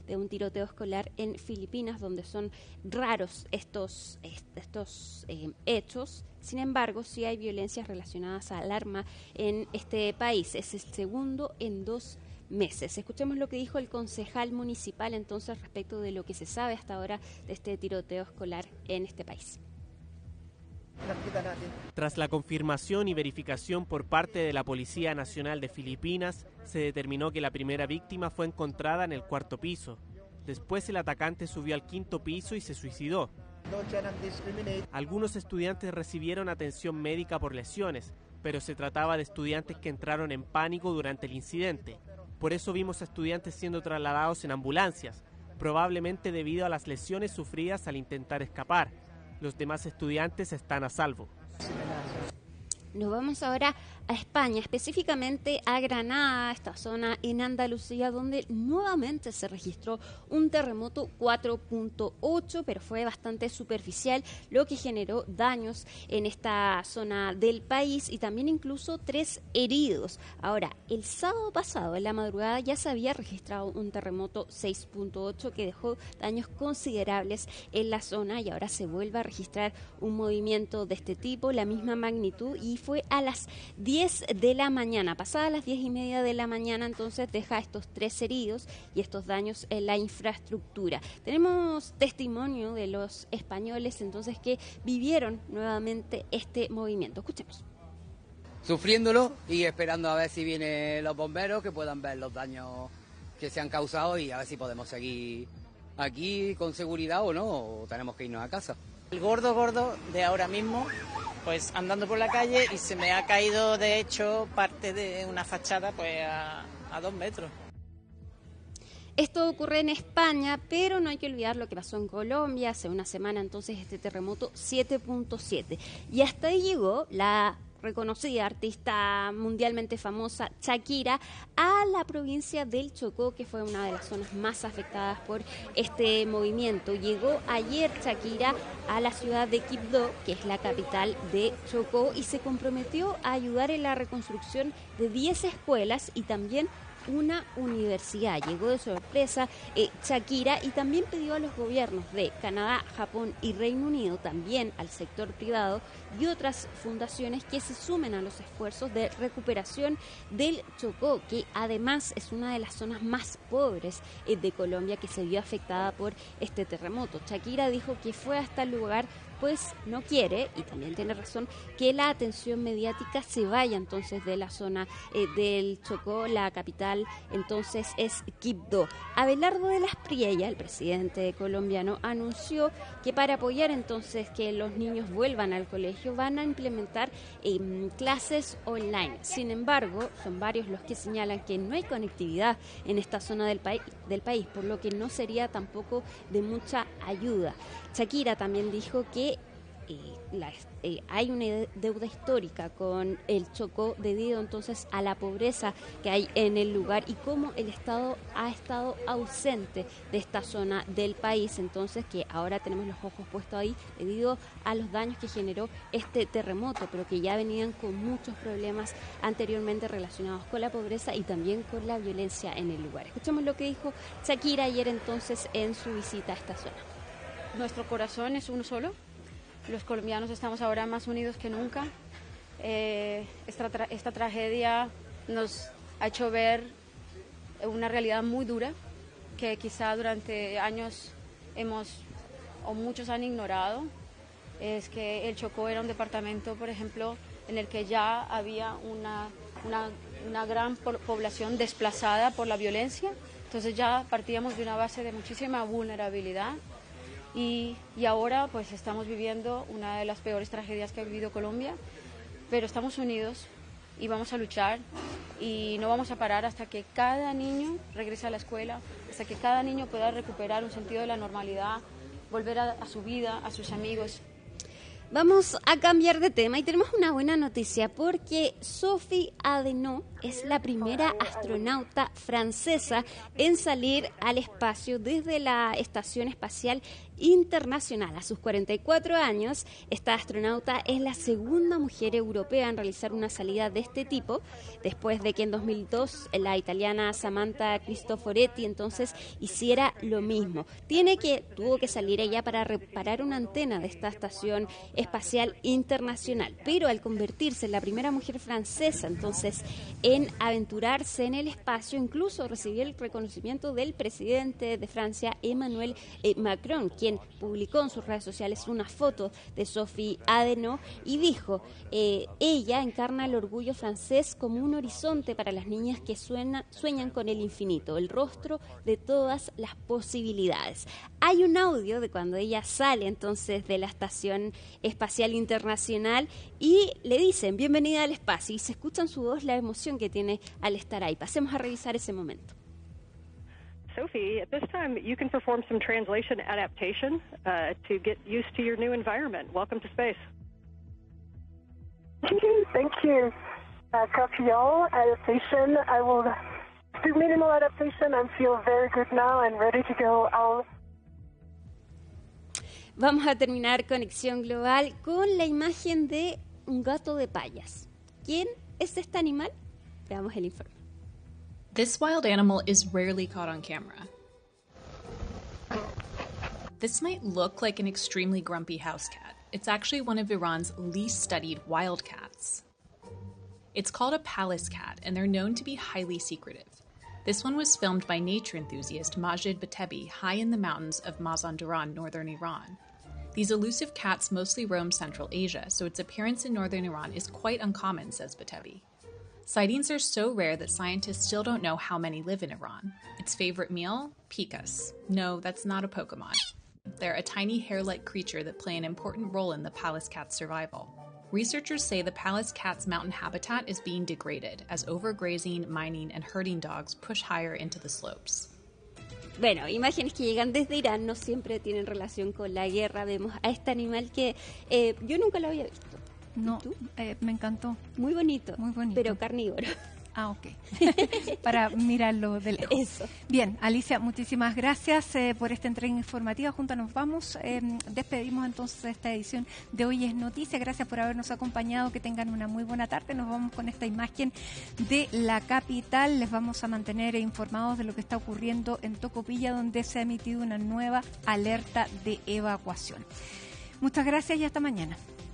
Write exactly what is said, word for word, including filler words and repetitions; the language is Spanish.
de un tiroteo escolar en Filipinas, donde son raros estos, estos eh, hechos. Sin embargo, sí hay violencias relacionadas al arma en este país. Es el segundo en dos meses. Escuchemos lo que dijo el concejal municipal entonces respecto de lo que se sabe hasta ahora de este tiroteo escolar en este país. Tras la confirmación y verificación por parte de la Policía Nacional de Filipinas, se determinó que la primera víctima fue encontrada en el cuarto piso. Después el atacante subió al quinto piso y se suicidó. Algunos estudiantes recibieron atención médica por lesiones, pero se trataba de estudiantes que entraron en pánico durante el incidente. Por eso vimos a estudiantes siendo trasladados en ambulancias, probablemente debido a las lesiones sufridas al intentar escapar. Los demás estudiantes están a salvo. Nos vamos ahora a España, específicamente a Granada, esta zona en Andalucía, donde nuevamente se registró un terremoto cuatro punto ocho, pero fue bastante superficial, lo que generó daños en esta zona del país y también incluso tres heridos. Ahora, el sábado pasado, en la madrugada, ya se había registrado un terremoto seis punto ocho que dejó daños considerables en la zona y ahora se vuelve a registrar un movimiento de este tipo, la misma magnitud, y fue a las diez de la mañana, pasadas las diez y media de la mañana, entonces deja estos tres heridos y estos daños en la infraestructura. Tenemos testimonio de los españoles entonces que vivieron nuevamente este movimiento. Escuchemos. Sufriéndolo y esperando a ver si vienen los bomberos que puedan ver los daños que se han causado y a ver si podemos seguir aquí con seguridad o no, o tenemos que irnos a casa. El gordo gordo de ahora mismo, pues andando por la calle y se me ha caído de hecho parte de una fachada pues a, a dos metros. Esto ocurre en España, pero no hay que olvidar lo que pasó en Colombia hace una semana, entonces este terremoto siete punto siete. Y hasta ahí llegó la reconocida artista mundialmente famosa Shakira a la provincia del Chocó, que fue una de las zonas más afectadas por este movimiento. Llegó ayer Shakira a la ciudad de Quibdó, que es la capital de Chocó, y se comprometió a ayudar en la reconstrucción de diez escuelas y también una universidad. Llegó de sorpresa eh, Shakira y también pidió a los gobiernos de Canadá, Japón y Reino Unido, también al sector privado y otras fundaciones que se sumen a los esfuerzos de recuperación del Chocó, que además es una de las zonas más pobres eh, de Colombia que se vio afectada por este terremoto. Shakira dijo que fue hasta el lugar pues no quiere, y también tiene razón, que la atención mediática se vaya entonces de la zona eh, del Chocó. La capital entonces es Quibdó. Abelardo de las Priella, el presidente colombiano, anunció que para apoyar entonces que los niños vuelvan al colegio van a implementar eh, clases online. Sin embargo, son varios los que señalan que no hay conectividad en esta zona del, país, del país, por lo que no sería tampoco de mucha ayuda. Shakira también dijo que eh, la, eh, hay una deuda histórica con el Chocó debido entonces a la pobreza que hay en el lugar y cómo el Estado ha estado ausente de esta zona del país, entonces que ahora tenemos los ojos puestos ahí debido a los daños que generó este terremoto, pero que ya venían con muchos problemas anteriormente relacionados con la pobreza y también con la violencia en el lugar. Escuchemos lo que dijo Shakira ayer entonces en su visita a esta zona. Nuestro corazón es uno solo. Los colombianos estamos ahora más unidos que nunca. Eh, esta, tra- esta tragedia nos ha hecho ver una realidad muy dura que quizá durante años hemos, o muchos han ignorado. Es que el Chocó era un departamento, por ejemplo, en el que ya había una, una, una gran po- población desplazada por la violencia. Entonces ya partíamos de una base de muchísima vulnerabilidad. Y, y ahora pues estamos viviendo una de las peores tragedias que ha vivido Colombia, pero estamos unidos y vamos a luchar y no vamos a parar hasta que cada niño regrese a la escuela, hasta que cada niño pueda recuperar un sentido de la normalidad, volver a, a su vida, a sus amigos. Vamos a cambiar de tema y tenemos una buena noticia porque Sophie Adenau es la primera astronauta francesa en salir al espacio desde la Estación Espacial internacional. A sus cuarenta y cuatro años, esta astronauta es la segunda mujer europea en realizar una salida de este tipo, después de que en dos mil dos la italiana Samantha Cristoforetti entonces hiciera lo mismo. Tiene que, tuvo que salir ella para reparar una antena de esta estación espacial internacional, pero al convertirse en la primera mujer francesa entonces en aventurarse en el espacio, incluso recibió el reconocimiento del presidente de Francia, Emmanuel eh, Macron, quien publicó en sus redes sociales una foto de Sophie Adeno y dijo, eh, ella encarna el orgullo francés como un horizonte para las niñas que suena, sueñan con el infinito, el rostro de todas las posibilidades. Hay un audio de cuando ella sale entonces de la Estación Espacial Internacional y le dicen bienvenida al espacio y se escucha en su voz la emoción que tiene al estar ahí. Pasemos a revisar ese momento. Sophie, at this time you can perform some translation adaptation uh, to get used to your new environment. Welcome to space. Thank you. Uh, copy all adaptation. I will do minimal adaptation and feel very good now and ready to go all. Vamos a terminar Conexión Global con la imagen de un gato de payas. ¿Quién es este animal? Veamos el informe. This wild animal is rarely caught on camera. This might look like an extremely grumpy house cat. It's actually one of Iran's least studied wildcats. It's called a palace cat, and they're known to be highly secretive. This one was filmed by nature enthusiast Majid Batebi high in the mountains of Mazandaran, northern Iran. These elusive cats mostly roam Central Asia, so its appearance in northern Iran is quite uncommon, says Batebi. Sightings are so rare that scientists still don't know how many live in Iran. Its favorite meal? Pikas. No, that's not a Pokemon. They're a tiny hair-like creature that play an important role in the Pallas cat's survival. Researchers say the Pallas cat's mountain habitat is being degraded as overgrazing, mining, and herding dogs push higher into the slopes. Bueno, imágenes que llegan desde Irán no siempre tienen relación con la guerra. Vemos a este animal que eh, yo nunca lo había visto. No, eh, me encantó. Muy bonito, muy bonito, pero carnívoro. Ah, ok. Para mirarlo de lejos. Eso. Bien, Alicia, muchísimas gracias eh, por esta entrega informativa. Juntos nos vamos. Eh, despedimos entonces esta edición de Hoy es Noticia. Gracias por habernos acompañado. Que tengan una muy buena tarde. Nos vamos con esta imagen de la capital. Les vamos a mantener informados de lo que está ocurriendo en Tocopilla, donde se ha emitido una nueva alerta de evacuación. Muchas gracias y hasta mañana.